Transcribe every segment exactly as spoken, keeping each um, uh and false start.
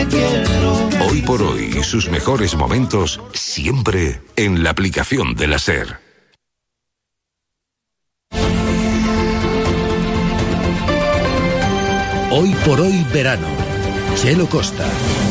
te quiero. Hoy por hoy, sus mejores momentos siempre en la aplicación de la SER. Hoy por hoy verano. Chelo Costa.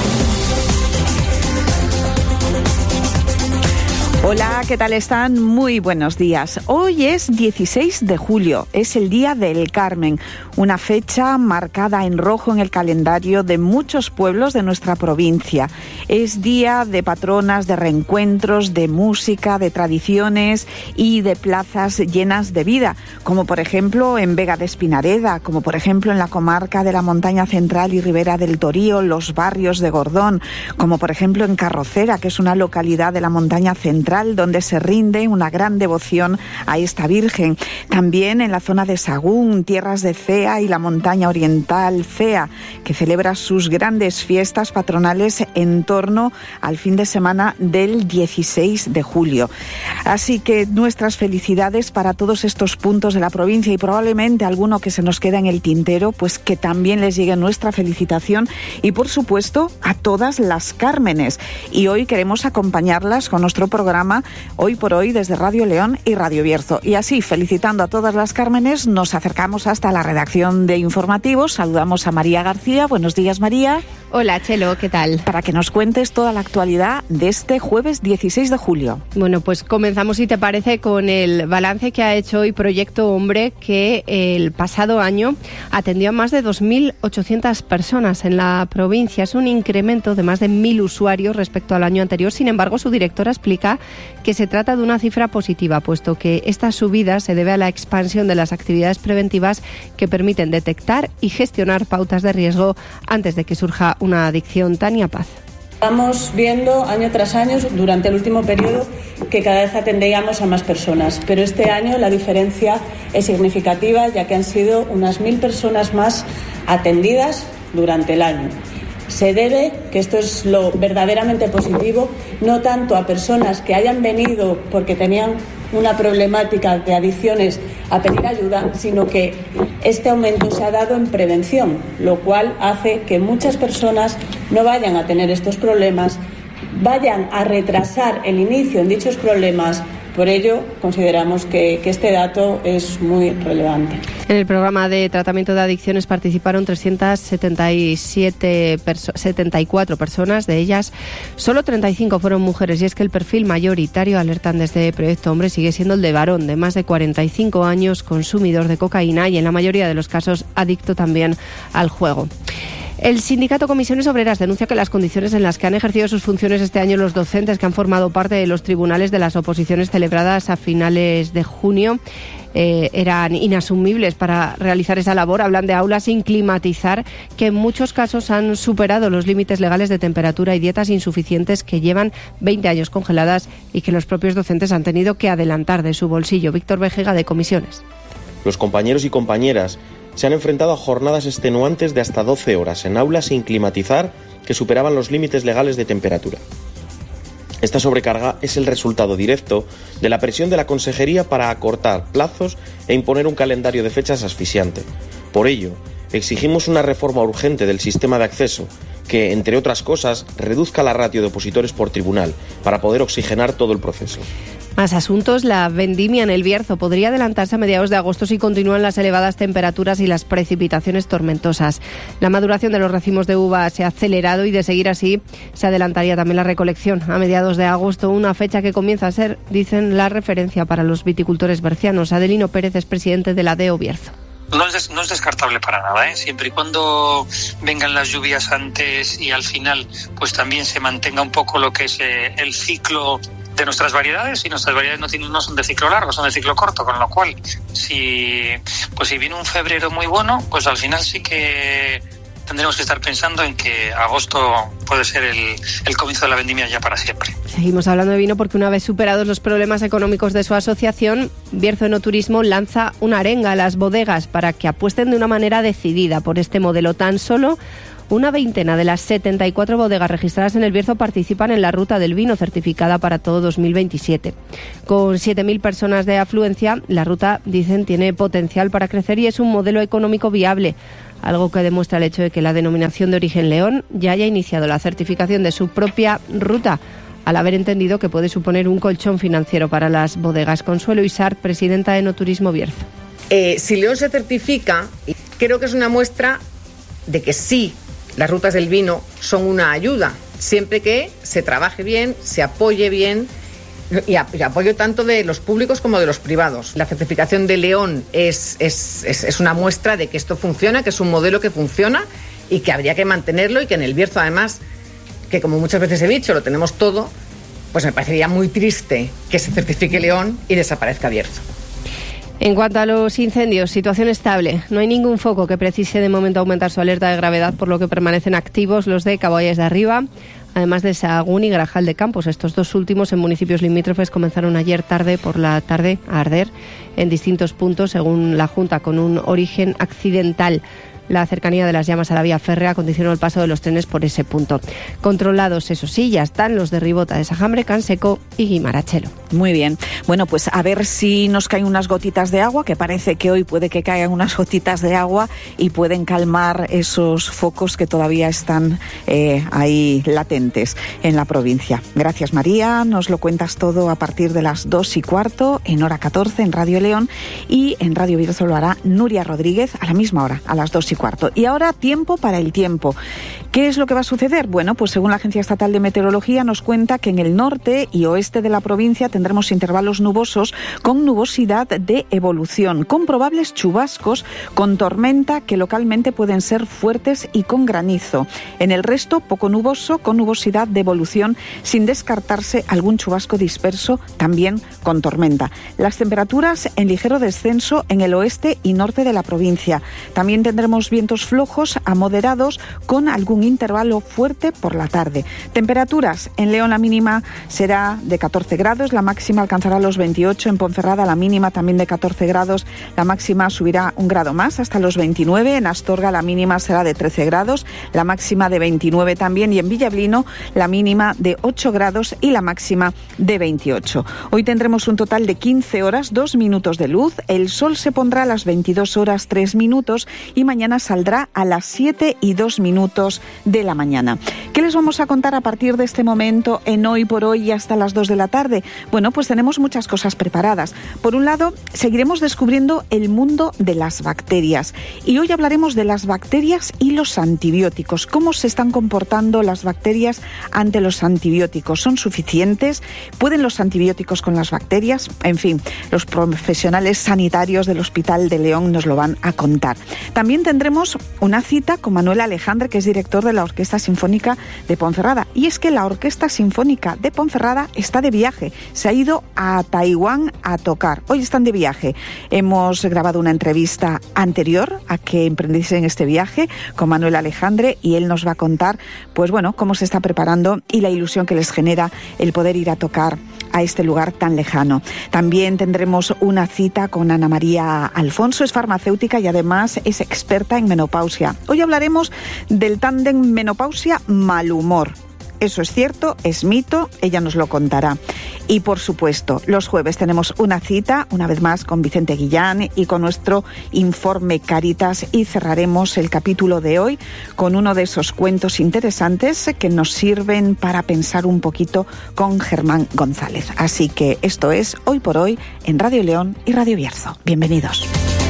Hola, ¿qué tal están? Muy buenos días. Hoy es dieciséis de julio, es el Día del Carmen, una fecha marcada en rojo en el calendario de muchos pueblos de nuestra provincia. Es día de patronas, de reencuentros, de música, de tradiciones y de plazas llenas de vida, como por ejemplo en Vega de Espinareda, como por ejemplo en la comarca de la Montaña Central y Ribera del Torío, los barrios de Gordón, como por ejemplo en Carrocera, que es una localidad de la Montaña Central donde se rinde una gran devoción a esta Virgen. También en la zona de Sagún, tierras de Cea y la montaña oriental Cea, que celebra sus grandes fiestas patronales en torno al fin de semana del dieciséis de julio. Así que nuestras felicidades para todos estos puntos de la provincia y probablemente alguno que se nos queda en el tintero, pues que también les llegue nuestra felicitación y por supuesto a todas las Cármenes. Y hoy queremos acompañarlas con nuestro programa Hoy por Hoy desde Radio León y Radio Bierzo. Y así, felicitando a todas las Cármenes, nos acercamos hasta la redacción de informativos. Saludamos a María García. Buenos días, María. Hola, Chelo, ¿qué tal? Para que nos cuentes toda la actualidad de este jueves dieciséis de julio. Bueno, pues comenzamos, si te parece, con el balance que ha hecho hoy Proyecto Hombre, que el pasado año atendió a más de dos mil ochocientas personas en la provincia. Es un incremento de más de mil usuarios respecto al año anterior. Sin embargo, su directora explica que se trata de una cifra positiva, puesto que esta subida se debe a la expansión de las actividades preventivas que permiten detectar y gestionar pautas de riesgo antes de que surja una adicción. Tania Paz. Estamos viendo año tras año, durante el último periodo, que cada vez atendíamos a más personas, pero este año la diferencia es significativa, ya que han sido unas mil personas más atendidas durante el año. Se debe, que esto es lo verdaderamente positivo, no tanto a personas que hayan venido porque tenían una problemática de adicciones a pedir ayuda, sino que este aumento se ha dado en prevención, lo cual hace que muchas personas no vayan a tener estos problemas, vayan a retrasar el inicio en dichos problemas. Por ello, consideramos que, que este dato es muy relevante. En el programa de tratamiento de adicciones participaron trescientas setenta y siete perso- setenta y cuatro personas, de ellas solo treinta y cinco fueron mujeres, y es que el perfil mayoritario, alertan desde Proyecto Hombre, sigue siendo el de varón de más de cuarenta y cinco años, consumidor de cocaína y en la mayoría de los casos adicto también al juego. El sindicato Comisiones Obreras denuncia que las condiciones en las que han ejercido sus funciones este año los docentes que han formado parte de los tribunales de las oposiciones celebradas a finales de junio eh, eran inasumibles para realizar esa labor. Hablan de aulas sin climatizar que en muchos casos han superado los límites legales de temperatura y dietas insuficientes que llevan veinte años congeladas y que los propios docentes han tenido que adelantar de su bolsillo. Víctor Vejega, de Comisiones. Los compañeros y compañeras se han enfrentado a jornadas extenuantes de hasta doce horas en aulas sin climatizar que superaban los límites legales de temperatura. Esta sobrecarga es el resultado directo de la presión de la Consejería para acortar plazos e imponer un calendario de fechas asfixiante. Por ello, exigimos una reforma urgente del sistema de acceso que, entre otras cosas, reduzca la ratio de opositores por tribunal para poder oxigenar todo el proceso. Más asuntos. La vendimia en el Bierzo podría adelantarse a mediados de agosto si continúan las elevadas temperaturas y las precipitaciones tormentosas. La maduración de los racimos de uva se ha acelerado y, de seguir así, se adelantaría también la recolección a mediados de agosto, una fecha que comienza a ser, dicen, la referencia para los viticultores bercianos. Adelino Pérez es presidente de la D E O Bierzo. No es, des, no es descartable para nada, ¿eh? Siempre y cuando vengan las lluvias antes y al final pues también se mantenga un poco lo que es eh, el ciclo de nuestras variedades, y nuestras variedades no, tienen, no son de ciclo largo, son de ciclo corto, con lo cual si, pues si viene un febrero muy bueno, pues al final sí que tendremos que estar pensando en que agosto puede ser el, el comienzo de la vendimia ya para siempre. Seguimos hablando de vino porque, una vez superados los problemas económicos de su asociación, Bierzo Enoturismo lanza una arenga a las bodegas para que apuesten de una manera decidida por este modelo. Tan solo una veintena de las setenta y cuatro bodegas registradas en el Bierzo participan en la Ruta del Vino, certificada para todo dos mil veintisiete. Con siete mil personas de afluencia, la ruta, dicen, tiene potencial para crecer y es un modelo económico viable. algo que demuestra el hecho de que la denominación de origen León ya haya iniciado la certificación de su propia ruta, al haber entendido que puede suponer un colchón financiero para las bodegas. Consuelo Isart, presidenta de Enoturismo Bierzo. Eh, si León se certifica, creo que es una muestra de que sí, las rutas del vino son una ayuda, siempre que se trabaje bien, se apoye bien, y apoyo tanto de los públicos como de los privados. La certificación de León es, es, es, es una muestra de que esto funciona, que es un modelo que funciona y que habría que mantenerlo, y que en el Bierzo, además, que como muchas veces he dicho, lo tenemos todo, pues me parecería muy triste que se certifique León y desaparezca Bierzo. En cuanto a los incendios, situación estable. No hay ningún foco que precise de momento aumentar su alerta de gravedad, por lo que permanecen activos los de Caballes de Arriba, además de Sahagún y Grajal de Campos. Estos dos últimos, en municipios limítrofes, comenzaron ayer tarde por la tarde a arder en distintos puntos, según la Junta, con un origen accidental. La cercanía de las llamas a la vía férrea condicionó el paso de los trenes por ese punto. Controlados, eso sí, ya están los de Ribota de Sajambre, Canseco y Guimarachelo. Muy bien. Bueno, pues a ver si nos caen unas gotitas de agua, que parece que hoy puede que caigan unas gotitas de agua y pueden calmar esos focos que todavía están eh, ahí latentes en la provincia. Gracias, María. Nos lo cuentas todo a partir de las dos y cuarto en hora catorce en Radio León, y en Radio Bierzo lo hará Nuria Rodríguez a la misma hora, a las dos y cuarto. Y ahora tiempo para el tiempo. ¿Qué es lo que va a suceder? Bueno, pues según la Agencia Estatal de Meteorología nos cuenta que en el norte y oeste de la provincia tendremos intervalos nubosos con nubosidad de evolución, con probables chubascos, con tormenta que localmente pueden ser fuertes y con granizo. En el resto, poco nuboso, con nubosidad de evolución, sin descartarse algún chubasco disperso, también con tormenta. Las temperaturas en ligero descenso en el oeste y norte de la provincia. También tendremos vientos flojos a moderados con algún intervalo fuerte por la tarde. Temperaturas en León, la mínima será de catorce grados, la máxima alcanzará los veintiocho. En Ponferrada la mínima también de catorce grados, la máxima subirá un grado más hasta los veintinueve. En Astorga la mínima será de trece grados, la máxima de veintinueve también, y en Villablino la mínima de ocho grados y la máxima de veintiocho. Hoy tendremos un total de quince horas, dos minutos de luz, el sol se pondrá a las veintidós horas, tres minutos, y mañana saldrá a las siete y dos minutos de la mañana. ¿Qué les vamos a contar a partir de este momento en Hoy por Hoy y hasta las dos de la tarde? Bueno, pues tenemos muchas cosas preparadas. Por un lado, seguiremos descubriendo el mundo de las bacterias, y hoy hablaremos de las bacterias y los antibióticos. ¿Cómo se están comportando las bacterias ante los antibióticos? ¿Son suficientes? ¿Pueden los antibióticos con las bacterias? En fin, los profesionales sanitarios del Hospital de León nos lo van a contar. También tendremos una cita con Manuel Alejandre, que es director de la Orquesta Sinfónica de Ponferrada. Y es que la Orquesta Sinfónica de Ponferrada está de viaje. Se ha ido a Taiwán a tocar. Hoy están de viaje. Hemos grabado una entrevista anterior a que emprendiesen este viaje con Manuel Alejandre, y él nos va a contar, pues bueno, cómo se está preparando y la ilusión que les genera el poder ir a tocar a este lugar tan lejano. También tendremos una cita con Ana María Alfonso, es farmacéutica y además es experta en menopausia. Hoy hablaremos del tándem menopausia-malhumor. Eso es cierto, es mito, ella nos lo contará. Y por supuesto, los jueves tenemos una cita, una vez más, con Vicente Guillán y con nuestro informe Cáritas, y cerraremos el capítulo de hoy con uno de esos cuentos interesantes que nos sirven para pensar un poquito con Germán González. Así que esto es Hoy por Hoy en Radio León y Radio Bierzo. Bienvenidos.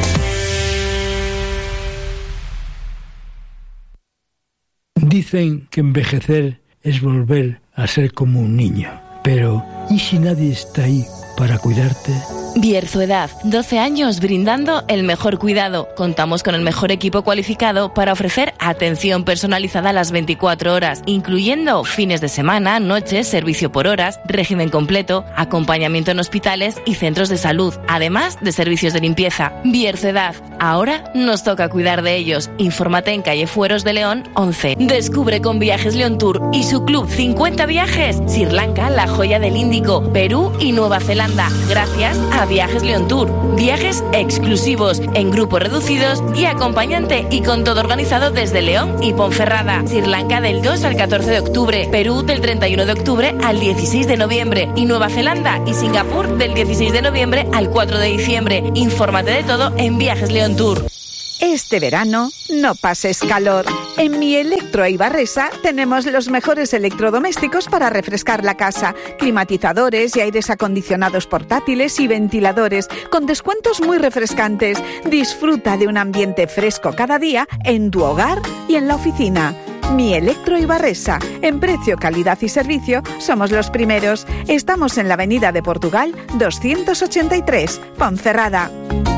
Dicen que envejecer es volver a ser como un niño. Pero, ¿y si nadie está ahí para cuidarte? Bierzo Edad, doce años brindando el mejor cuidado. Contamos con el mejor equipo cualificado para ofrecer atención personalizada a las veinticuatro horas, incluyendo fines de semana, noches, servicio por horas, régimen completo, acompañamiento en hospitales y centros de salud, además de servicios de limpieza. Bierzo Edad, ahora nos toca cuidar de ellos. Infórmate en calle Fueros de León once. Descubre con Viajes León Tour y su club cincuenta viajes Sri Lanka, la joya del Índico, Perú y Nueva Zelanda, gracias a Viajes León Tour. Viajes exclusivos, en grupos reducidos y acompañante, y con todo organizado desde León y Ponferrada. Sri Lanka del dos al catorce de octubre, Perú del treinta y uno de octubre al dieciséis de noviembre y Nueva Zelanda y Singapur del dieciséis de noviembre al cuatro de diciembre. Infórmate de todo en Viajes León Tour. Este verano no pases calor. En Mi Electro Ibarresa tenemos los mejores electrodomésticos para refrescar la casa. Climatizadores y aires acondicionados portátiles y ventiladores con descuentos muy refrescantes. Disfruta de un ambiente fresco cada día en tu hogar y en la oficina. Mi Electro Ibarresa. En precio, calidad y servicio somos los primeros. Estamos en la Avenida de Portugal doscientos ochenta y tres, Ponferrada.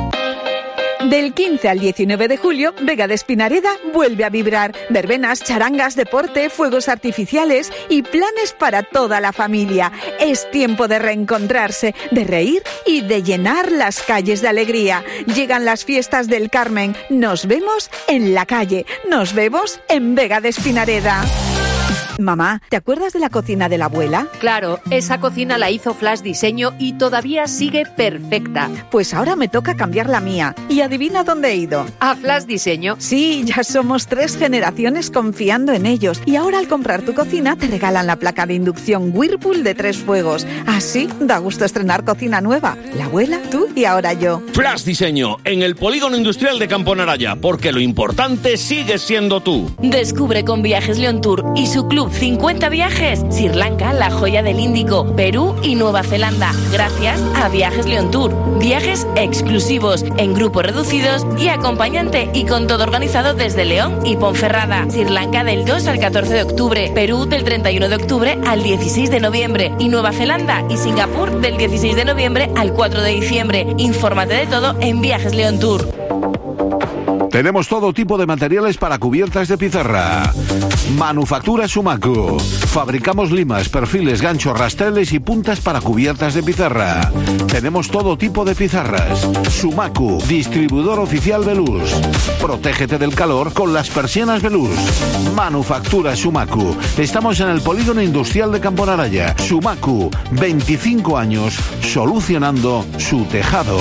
Del quince al diecinueve de julio, Vega de Espinareda vuelve a vibrar. Verbenas, charangas, deporte, fuegos artificiales y planes para toda la familia. Es tiempo de reencontrarse, de reír y de llenar las calles de alegría. Llegan las fiestas del Carmen. Nos vemos en la calle. Nos vemos en Vega de Espinareda. Mamá, ¿te acuerdas de la cocina de la abuela? Claro, esa cocina la hizo Flash Diseño y todavía sigue perfecta. Pues ahora me toca cambiar la mía. ¿Y adivina dónde he ido? ¿A Flash Diseño? Sí, ya somos tres generaciones confiando en ellos. Y ahora al comprar tu cocina te regalan la placa de inducción Whirlpool de tres fuegos. Así da gusto estrenar cocina nueva. La abuela, tú y ahora yo. Flash Diseño, en el Polígono Industrial de Campo Naraya, porque lo importante sigue siendo tú. Descubre con Viajes León Tour y su club cincuenta viajes, Sri Lanka, la joya del Índico, Perú y Nueva Zelanda, gracias a Viajes León Tour. Viajes exclusivos, en grupos reducidos y acompañante, y con todo organizado desde León y Ponferrada. Sri Lanka del dos al catorce de octubre, Perú del treinta y uno de octubre al dieciséis de noviembre y Nueva Zelanda y Singapur del dieciséis de noviembre al cuatro de diciembre. Infórmate de todo en Viajes León Tour. Tenemos todo tipo de materiales para cubiertas de pizarra. Manufactura Sumacu. Fabricamos limas, perfiles, ganchos, rastreles y puntas para cubiertas de pizarra. Tenemos todo tipo de pizarras. Sumacu, distribuidor oficial Veluz. Protégete del calor con las persianas Veluz. Manufactura Sumacu. Estamos en el Polígono Industrial de Campo Naraya. Sumacu, veinticinco años solucionando su tejado.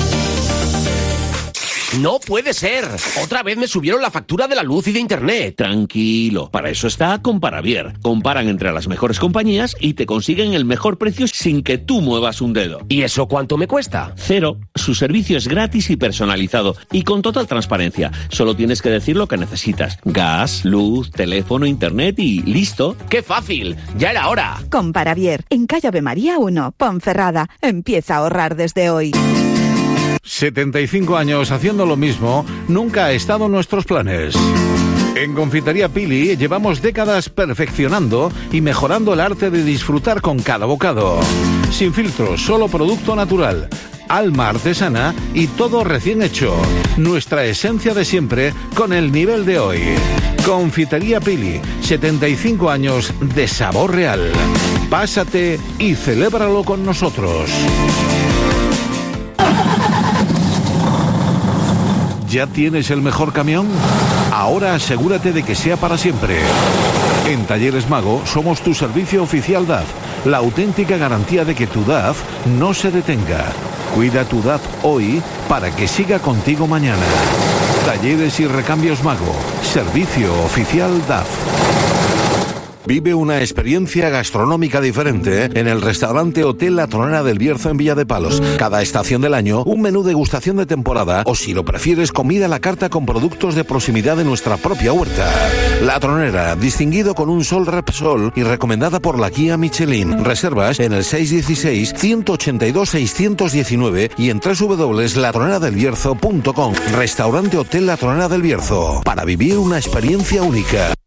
¡No puede ser! Otra vez me subieron la factura de la luz y de internet. Tranquilo, para eso está Comparavier. Comparan entre las mejores compañías y te consiguen el mejor precio sin que tú muevas un dedo. ¿Y eso cuánto me cuesta? Cero. Su servicio es gratis y personalizado y con total transparencia. Solo tienes que decir lo que necesitas. Gas, luz, teléfono, internet y listo. ¡Qué fácil! ¡Ya era hora! Comparavier, en calle Ave María uno, Ponferrada. Empieza a ahorrar desde hoy. setenta y cinco años haciendo lo mismo nunca ha estado en nuestros planes. En Confitería Pili llevamos décadas perfeccionando y mejorando el arte de disfrutar con cada bocado. Sin filtros, solo producto natural, alma artesana y todo recién hecho. Nuestra esencia de siempre con el nivel de hoy. Confitería Pili, setenta y cinco años de sabor real. Pásate y celébralo con nosotros. ¿Ya tienes el mejor camión? Ahora asegúrate de que sea para siempre. En Talleres Mago somos tu servicio oficial D A F, la auténtica garantía de que tu D A F no se detenga. Cuida tu D A F hoy para que siga contigo mañana. Talleres y Recambios Mago, servicio oficial D A F. Vive una experiencia gastronómica diferente en el restaurante Hotel La Tronera del Bierzo en Villa de Palos. Cada estación del año, un menú degustación de temporada o, si lo prefieres, comida a la carta con productos de proximidad de nuestra propia huerta. La Tronera, distinguido con un Sol Repsol y recomendada por la guía Michelin. Reservas en el seis uno seis, uno ocho dos, seis uno nueve y en doble u doble u doble u punto la tronera del bierzo punto com. Restaurante Hotel La Tronera del Bierzo. Para vivir una experiencia única.